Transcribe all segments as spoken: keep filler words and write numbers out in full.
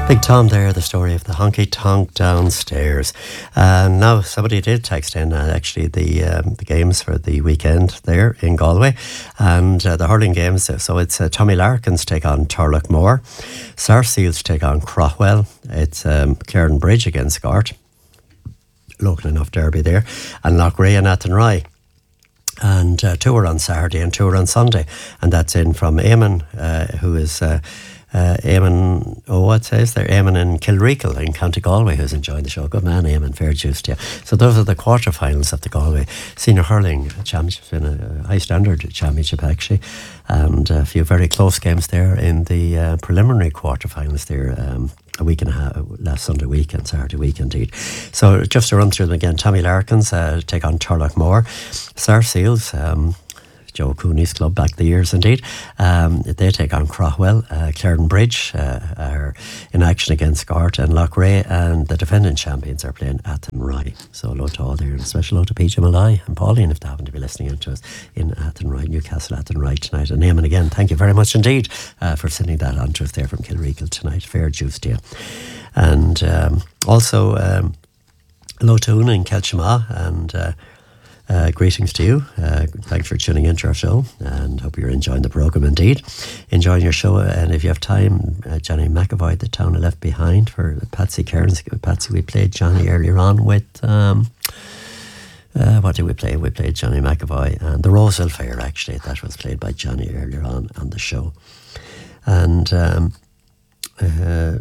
Big Tom there, the story of the honky tonk downstairs. And uh, now somebody did text in uh, actually the um, the games for the weekend there in Galway and uh, the hurling games. So it's uh, Tommy Larkins take on Turlough Sarsfields take on Craughwell. It's um, Claren Bridge against Gart. Local enough derby there. And Loughrea and Athenry. And uh, two are on Saturday and two are on Sunday. And that's in from Eamon, uh, who is... Uh, Uh, Eamon, oh, what says there? Eamon in Kilreekle in County Galway, who's enjoying the show. Good man, Eamon, fair juice to you. So those are the quarterfinals of the Galway Senior Hurling Championship, in a high standard championship actually, and a few very close games there in the uh, preliminary quarterfinals there. Um, a week and a half, last Sunday week and Saturday week indeed. So just to run through them again, Tommy Larkins uh, take on Turlough Sarsfields, um Joe Cooney's club back the years indeed. Um, they take on Craughwell. uh, Claren Bridge uh, are in action against Gart and Loughrea, and the defending champions are playing Athenry. So hello to all there, and a special hello to P J Malloy and Pauline if they happen to be listening in to us in Athenry, Newcastle Athenry tonight. And Eamon again, thank you very much indeed uh, for sending that on to us there from Kilreekle tonight. Fair juice to you. And um, also um, hello to Una in Kelchima, and uh, Uh, greetings to you. Uh, thanks for tuning into our show, and hope you're enjoying the programme indeed. Enjoying your show, and if you have time, uh, Johnny McAvoy, The Town I Left Behind, for Patsy Cairns. Patsy, we played Johnny earlier on with, um, uh, what did we play? We played Johnny McAvoy and The Roseville Fair, actually. That was played by Johnny earlier on on the show. And um, uh,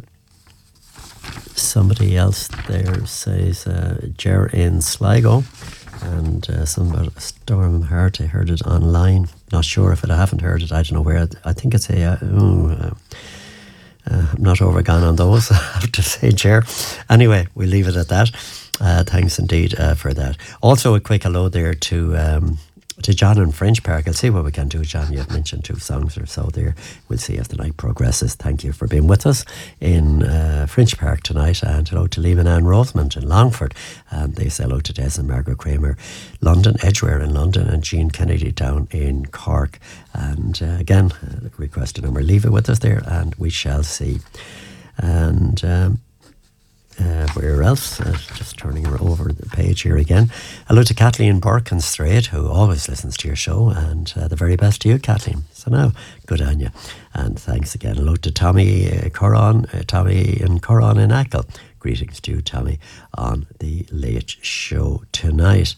somebody else there says, uh, Ger in Sligo. And uh, some about Storm Heart, I heard it online. Not sure if it, I haven't heard it. I don't know where. I think it's a. Uh, ooh, uh, uh, I'm not overgone on those, I have to say, Ger. Anyway, we'll leave it at that. Uh, thanks indeed uh, for that. Also, a quick hello there to um, to John in French Park. I'll see what we can do, John. You've mentioned two songs or so there. We'll see as the night progresses. Thank you for being with us in uh, French Park tonight. And hello to Liam and Anne Rosemond in Longford. And they say hello to Des and Margaret Kramer, London, Edgware in London, and Jean Kennedy down in Cork. And uh, again, uh, request a number. Leave it with us there and we shall see. And... Um, Uh, where else? Uh, just turning her over the page here again. Hello to Kathleen Burke in Straight, who always listens to your show, and uh, the very best to you, Kathleen. So now, good on you. And thanks again. Hello to Tommy uh, Coron, uh, Tommy in Coron in Ackle. Greetings to you, Tommy, on the Late Show tonight.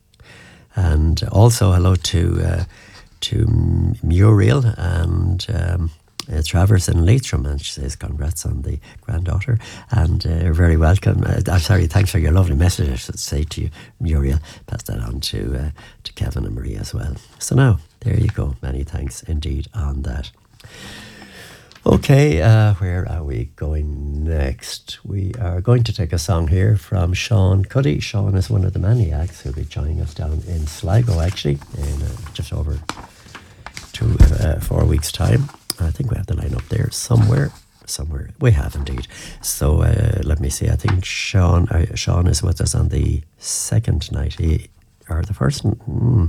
And also hello to uh, to Muriel and... Um, Uh, Travers in Leitrim, and she says congrats on the granddaughter, and uh, you're very welcome. uh, I'm sorry, thanks for your lovely message, I should say to you, Muriel. Pass that on to uh, to Kevin and Marie as well. So now there you go, many thanks indeed on that. Okay, uh, where are we going next? We are going to take a song here from Sean Cuddy. Sean is one of the many acts who'll be joining us down in Sligo actually in uh, just over two uh, four weeks time. I think we have the line up there somewhere. Somewhere we have indeed. So uh, let me see. I think Sean uh, Sean is with us on the second night. He, or the first. Mm,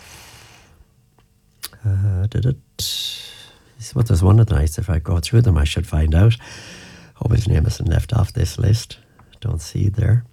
uh, did it? He's with us one of the nights. If I go through them, I should find out. Hope his name isn't left off this list. Don't see it there.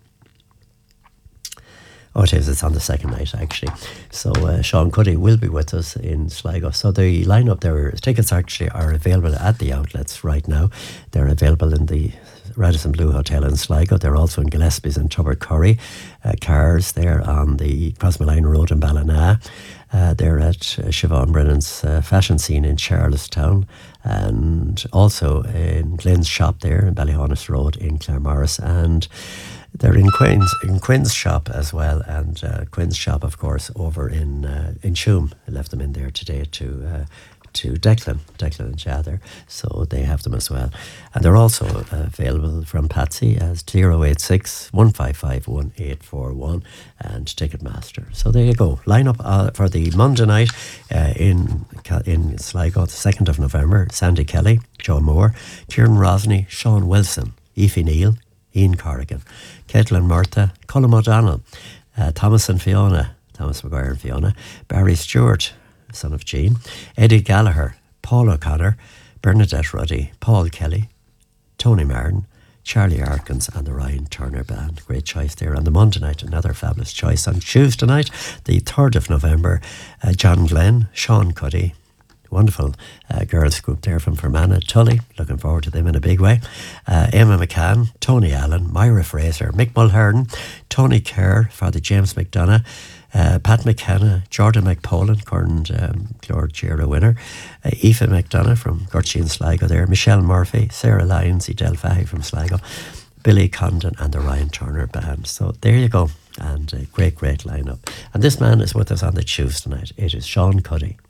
Oh, it is. It's on the second night, actually. So uh, Sean Cuddy will be with us in Sligo. So the lineup there, tickets actually are available at the outlets right now. They're available in the Radisson Blu Hotel in Sligo. They're also in Gillespie's and Tubbercurry. Uh, cars there on the Crossmalina Road in Ballina. Uh, they're at uh, Siobhan Brennan's uh, fashion scene in Charlestown, and also in Glenn's shop there in Ballyhonest Road in Claremorris, and they're in Quinn's in Quinn's shop as well, and uh, Quinn's shop, of course, over in uh, in Tuam. I left them in there today to uh, to Declan, Declan and Jather, so they have them as well. And they're also uh, available from Patsy as zero eight six, one five five, one eight four one and Ticketmaster. So there you go. Line up uh, for the Monday night uh, in in Sligo, the second of November. Sandy Kelly, Joe Moore, Kieran Rosney, Sean Wilson, Aoife Neal, Ian Corrigan, Caitlin Murtha, Colm O'Donnell, uh, Thomas and Fiona, Thomas Maguire and Fiona, Barry Stewart, son of Jean, Eddie Gallagher, Paul O'Connor, Bernadette Ruddy, Paul Kelly, Tony Martin, Charlie Arkins and the Ryan Turner Band. Great choice there. On the Monday night, another fabulous choice. On Tuesday night, the third of November, uh, John Glenn, Sean Cuddy, wonderful uh, girls group there from Fermanagh, Tully, looking forward to them in a big way. Uh, Emma McCann, Tony Allen, Myra Fraser, Mick Mulhern, Tony Kerr, Father James McDonough, uh, Pat McKenna, Jordan McPolan, current um, Lord Gera winner, uh, Aoife McDonough from Gurchy and Sligo there, Michelle Murphy, Sarah Lyons, Edel Fahy from Sligo, Billy Condon and the Ryan Turner Band. So there you go, and a great, great lineup. And this man is with us on the Tuesday night. It is Sean Cuddy.